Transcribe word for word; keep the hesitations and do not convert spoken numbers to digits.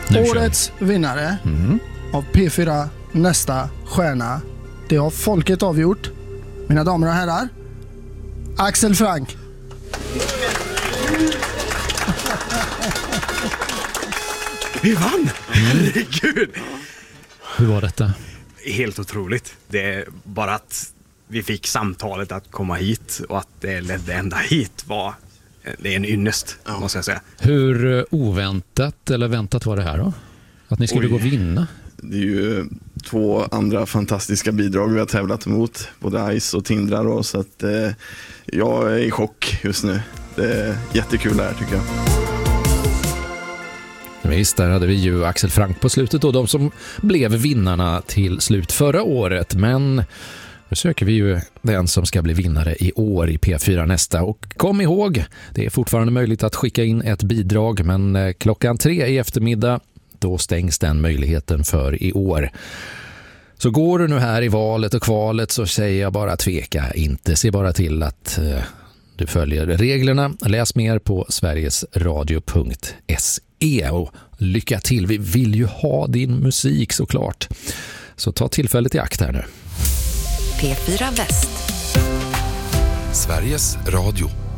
Årets vinnare mm. av P fyra Nästa stjärna, det har folket avgjort. Mina damer och herrar, Axel Frank. Vi vann! Herregud! Hur var detta? Helt otroligt. Det är bara att vi fick samtalet att komma hit och att det ledde ända hit var det är en ynnest, ja. Måste jag säga. Hur oväntat eller väntat var det här då? Att ni skulle Oj. gå och vinna? Det är ju två andra fantastiska bidrag vi har tävlat emot, både Ice och Tindra då, så att eh, jag är i chock just nu. Det är jättekul det här tycker jag. Visst, där hade vi ju Axel Frank på slutet och de som blev vinnarna till slut förra året. Men nu söker vi ju den som ska bli vinnare i år i P fyra Nästa. Och kom ihåg, det är fortfarande möjligt att skicka in ett bidrag, men klockan tre i eftermiddag, då stängs den möjligheten för i år. Så går du nu här i valet och kvalet så säger jag bara tveka inte. Se bara till att eh, du följer reglerna. Läs mer på sverigesradio punkt se och lycka till. Vi vill ju ha din musik såklart. Så ta tillfället i akt här nu. P fyra Väst. Sveriges Radio.